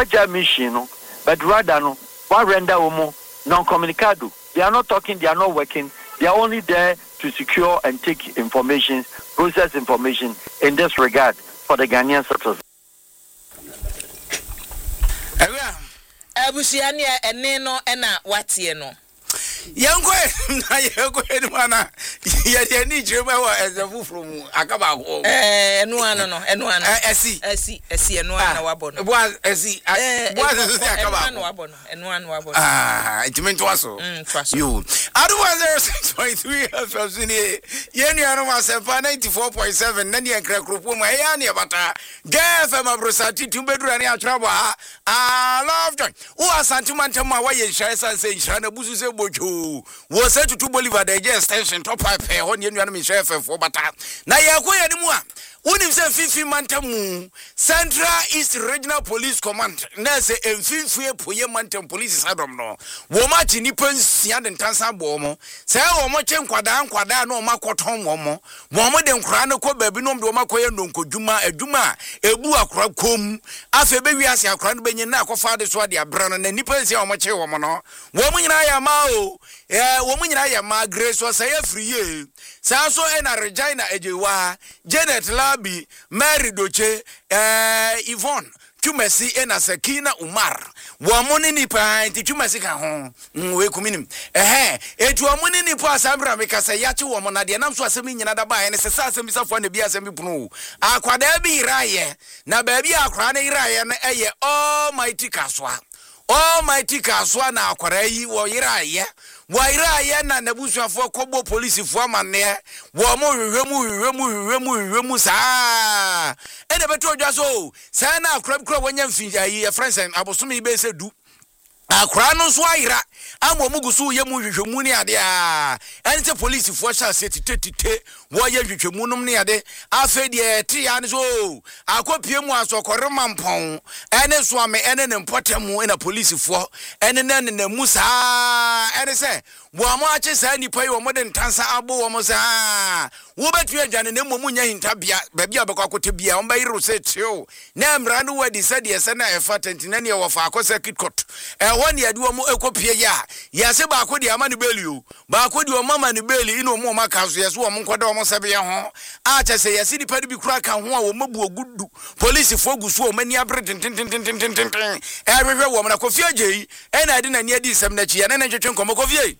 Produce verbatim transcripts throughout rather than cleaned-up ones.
Waja mission, no, but rather no, one render omo non-communicado. They are not talking, they are not working. They are only there to secure and take information, process information in this regard for the Ghanaian citizens. Abusiani eneno ena watie no. Yango na yango enwana ye ni jema wa ezafu from akaba ho. Eh enu ano no enu ano. Esi esi esi enu ano wabo no. Boa esi boa esi akaba. Enu ano wabo no. Enu ano wabo. Ah, intimento aso. Mm, twaso. You. Adu one zero six point three F M sini. Ye ni ano masepa ninety-four point seven na ni enkra kropo mu ya ni bata. G F M abrosati tumbedura ni atrabo ha. Ah, love joy. Wo asantu mantama wa ye nhire sanse nhire na busu se bojo. Wo se tutu Bolivar the extension top pipe ho ne nua no nhire F F bata. Na ye koye ni mu a Unim se fifi mantamu Central East Regional Police Command na se emfifie poye mantam police sadom no wo ma chi nipa nsia de ntansa bo mo se wo mo che nkwada nkwada na o makoton wo mo wo mo de nkura ne ko baabi no de wo makoye ndonkodwuma adwuma ebu akura kom afa be wiase akura no benyin na akofa de so de abra no na nipa nsia wo mo che wo mo no wo mo nyina ya ma o eh wo mo nyina ya ma grace so say free ye sa so e na Regina Ejewa Janet Labi Mary Doche eh Yvonne Tumesi ena Sakina Umar wa moni ni pa nti Tumesi ka ho we kuminim eh etu amoni ni pa asambra me kasa yachi wo mona de nam so asemi nyina da ba ene se sa asemi safo na bi asemi punu akwada bi iraye na ba bi akra na iraye na eye almighty kaswa almighty kaswa na akwara yi wo iraye Waira na nebusuafo kobo police fo amane wo mo hwehwemu hwehwemu hwehwemu hwehwemu saa ene beto odwa so saa na akra kra wanya mfi ayi friends abosomi be se du akra no so ayira amo mugusu ye mu hwehwemu ni ade a ene te police fo sha se titete wo ye hwehwemu num ni ade afa de ti ya ne so akopie mu asokore mampon ene so ame ene ne mpotemu ena police fo ene ne ne musa ene se wo amo ache sa nipa yi wo mo de ntansa abo wo mo sa wo betu adwane ne mo munya hintabia ba bia be kwakote bia wo ba yiro se tio na mra no wadi se de se na efa tentina ne wo fa akọ circuit court e woni ade wo mo ekopie ya ya se ba akọ de ama ne beli o ba akọ de wo mama ne beli ino mo maka so yeso wo mo nkoda wo mo sebe ye ho a che se yesi nipa bi kura ka ho a wo mabu ogudu police fo gusu o mani abre tin tin tin tin tin tin e hwehwe wo mo na Kofi Agyeyi e na ade na ne adi sem na chi ya na ntwetwe nkomo Kofi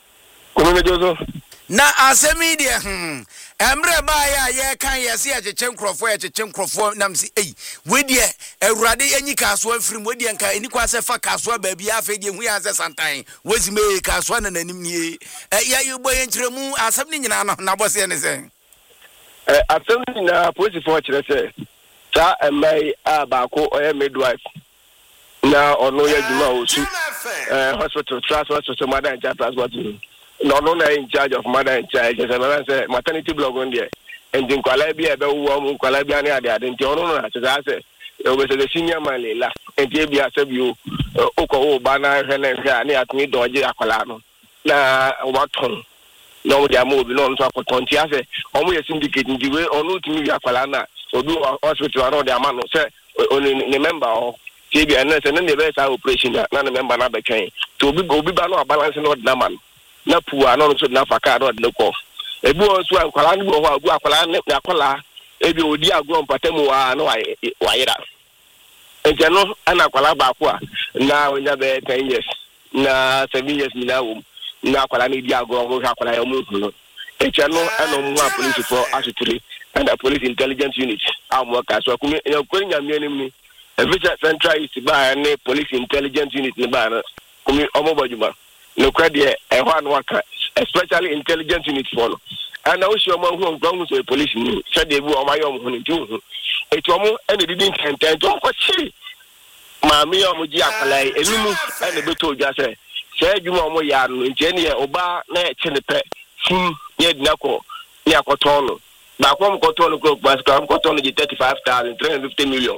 na asemi de hmm emre ba ya ye kan yesi acheche nkrofo acheche nkrofo nam si ei we de awurade enyi kaso afrim we de nka eni kwase fa kaso ba bia afa de hu ya ze santan wezi me kaso na nanim nie ya yubo ye nkremu asem ni nyina no na bose ne se eh asem ni na police for kire se ta emai abako oye midwife na ono ye juma osu eh hospital transfer hospital madam transport no no na in charge of mother in charge as I say maternity blog on there and in kwala bia be wo kwala bia ne ade ade nti ono no na se say e we say the senior man lela enti bia say bio okọ ba na hwe na hwe ani atumi doje akwala no na waton no dia mo bi no nso akoton ti ase omo ye syndicate ndi we ono tumi wi akwala na obi hospital no dia ma no say ne member o ti bia na say ne be say operation na ne member na be twen to obi obi ba no balance no na man na puwa no so na faka do de ko ebu osu akwala ni bo ho agu akwala na akwala ebi odi agro mpatemu wa no wa yira enje no ana akwala ba ko a na onya be ten years na seven years mi na wo na akwala ni di agro ho akwala ya mu no enje no ana mu police for asuturi and the police intelligence unit amwo ka so akumi yakori nyame anim ni Evicha Central East ba na police intelligence unit ni ba na kumi omo bajuma no credit e one worker especially intelligence unit follow and now show man who ground so police ni said they bu o ma yo mo ni tu e to mo e dey din ten ten to ko chi ma mi yo mo ji akalai enimu e ne beto oja se se adwuma mo ya no nje ne oba na e che ne pe fun ye dina ko ni akoton no ba ko mo koton ko ba ko koton ni thirty-five thousand three hundred fifty million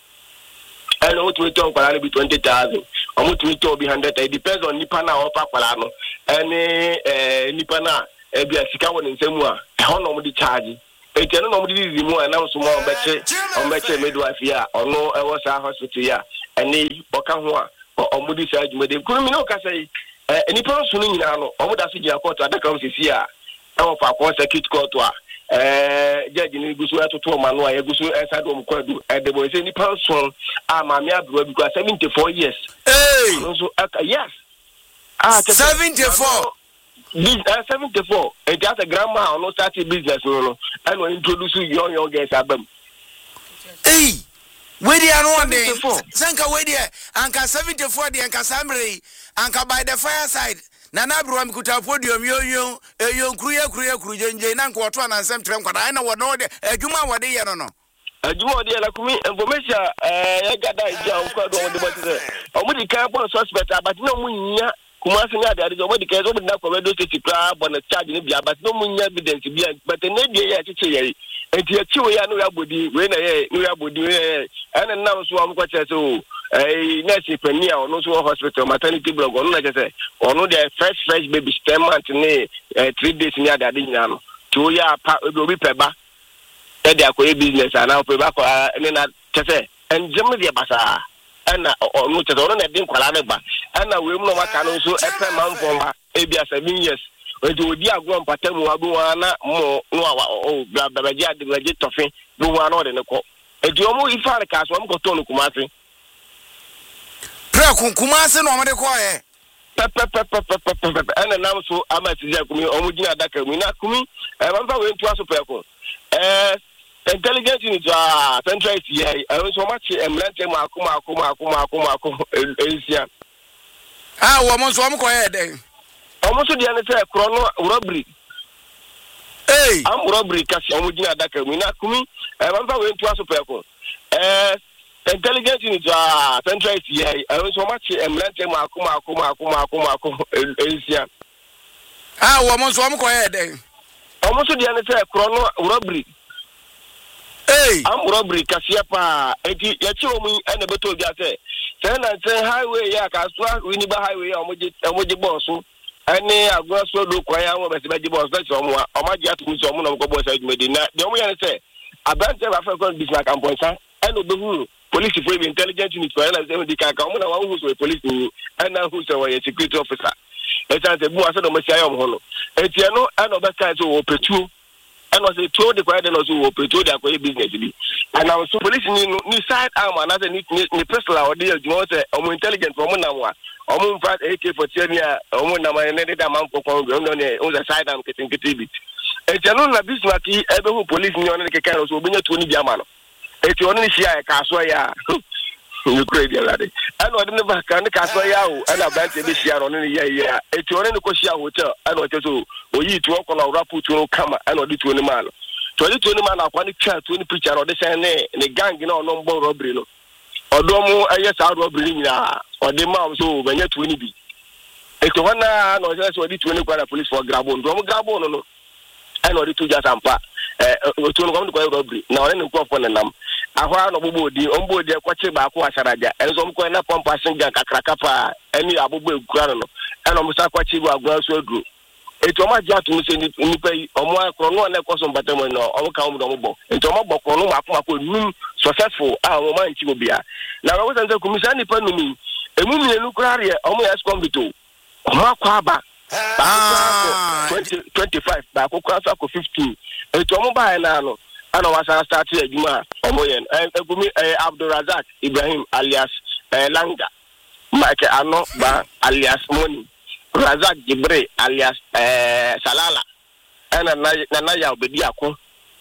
and what we talk about be twenty thousand or what we talk be one hundred. It depends on nipa na opa kwala no any eh nipa na e bia sika won nsemu a e ho no mo di charge e tene no mo di di mu na so mo beche o beche midwife ya ono e wo sa hospital ya ɛne ɔka ho a ɔmo di saa adwuma de kunu mi no ka sɛ eh nipa so no nyina no ɔmo da so gyina court adaka mo sisi a ɛwɔ fa ko circuit court a eh judge ni gusu atoto ma no a yegusu esa do mo kwadu ɛde bo sɛ nipa so a ma me abro bi kwa seventy-four years hey so yes ah seventy-four This uh, seventy-four. It has a grandma no started business no and we introduce young young guys abam. Hey, where they are one day. Sanka where they anka seventy-four the anka samre anka by the fireside. Nana bro am kuta podium yo yo yo kruye kruye krujenje na nko to na nsem trem kwada na wo no de adwuma wo de ye no no. Adwuma de la kumi information eh ya gada ija nko do wo de bote. Omo di kan pon suspect but no munya kuma se nya de omo di kan so na ko do state kra bon charge ni bia but no munya evidence bia but na bia ya cheche ye. Enti ya chiwo ya no ya bodi we na ye no ya bodi we ana na so am ko che so eh nurse premier ono so hospital maternity block ono na che say ono the fresh fresh baby ten months ni three days ni ada de nyina no to ya pa obi peba e de akoye business ana peba ko ni na che say enjem de basa ana ono che ono na de nkwala ne ba ana we mu no maka no so e pe man fomba e bia seven years odi odi agro mpatamu abu wana mo no o bla bla ji ade ji tofin no wana o de ne ko edi omo ifare ka so omo ko to no kumase pre kumase no omo de ko e pe pe pe pe pe pe ana nam so amati ja kumi omo gina adaka mu na kumi e ba mfa we ntu aso pe ko eh intelligence ni ja central C I e so machi emlante ma akuma akuma akuma akuma akuma ensia ah wo mo so omo ko e de omo so dia ne say krono robbery hey am robbery kasi omo gina adaka mu na kumi e ba mfa we ntu aso pe ko eh intelligence ni ja central C I e so machi emlante ma akuma akuma akuma akuma akuma ensia ah wo mo so omo ko e de omo so dia ne say krono robbery hey am robbery kasi pa enti ya chi omo ene beto bia say say na say highway ya ka so wini ba highway omo je omo je boss ani agwa so do kwa ya won be se be boss be so mo o ma je atu so mo no ko boss adwumedi na de omo ya ne say abante ba fa ko business camponsa eno be hu police for intelligence unit for na say di ka ka omo na wa hu so police ni ana hu so wa security officer e tan se bu asa do mo sia yo mo ho no etie no eno be ka so wo petuo eno say to de kwa de no so wo petuo de akoye business bi ana so police ni ni side arm ana say ni ni personal or dey adwuma say omo intelligence omo na mo omo mfa A K forty-seven ya omo na ma ne de man kokon bi omo ne on the side am ketin ketin bi etie no na business ki ebe hu police ni on ne ke kan so obinya to ni bi ama no etie on ni shia ka so ya you crazy lady and what the back and ka so ya o and about be shia no ni ya ya etie on ni ko shia hotel and what so oyi to ko na rapport no kama and what to ni ma no to ni to ni ma na kwa ni chat to ni picture no de say ne ni gang na ono mbo robbery no odo mu aye sa robbery ni na ode ma so benya to ni bi eto wana no say so di to ni kwa na police for grabo ndo mu grabo no no and what to just ampa eh to no kwa robbery na one ni kwa for na nam ahwa no bobo di ombo di kwache ba ko asaraja enzo mko na pompa singa kakraka pa eni abobo egura no eno musa kwache ba agwa so aduro eto ma ja to se ni pa omo akro no na koso mbatamo no omo ka omo bo eto ma bokro no ma ko num successful ah omo ma nchi obia na we say komisa ni pa numi emu mienu krare omo ya scombito omo akwa aba ba twenty twenty-five ba ko kwa sa ko fifteen eto omo ba na no ana wasa start adwuma omo yen egumi Abdulrazak Ibrahim alias Langa Mike Ano ba alias Moni Razak Jibre alias Salala ana na na ya obedi akọ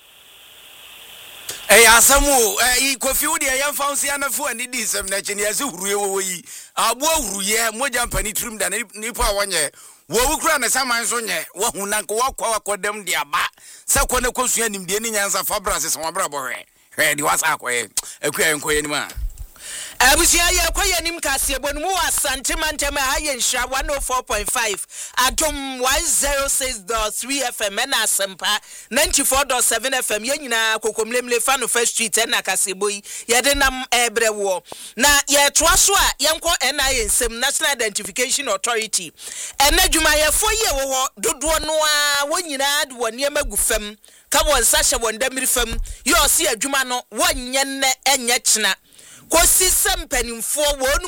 eh asamu eh Kofi Udi ya fancy anafu ani di sem na chini ya se huruye wo yi abo huruye moja mpani trim da nipo awanye wo wukura na saman so nye wo hu na ko wakwa wakodem dia ba se ko ne kosua nimdie ni nyansa fabra se so wabra bo hwe hwe di wasa akoye akua enkoye ni ma abusia ye kwaye nim kase bonu mu asante mantema haye nhwa one oh four point five atom one oh six point three F M na asempa ninety-four point seven F M ye nyina kokomlemle fa no first street na kase boyi ye de nam ebrewo na ye toa so a ye nko N I A nsem National Identification Authority enadwuma ye fo ye wo dodo no a wonyina de woni emagufam ka won sa hye won damiri fam ye osi adwuma no wonye ne enye kyena kosi sɛ mpanimfoɔ wɔn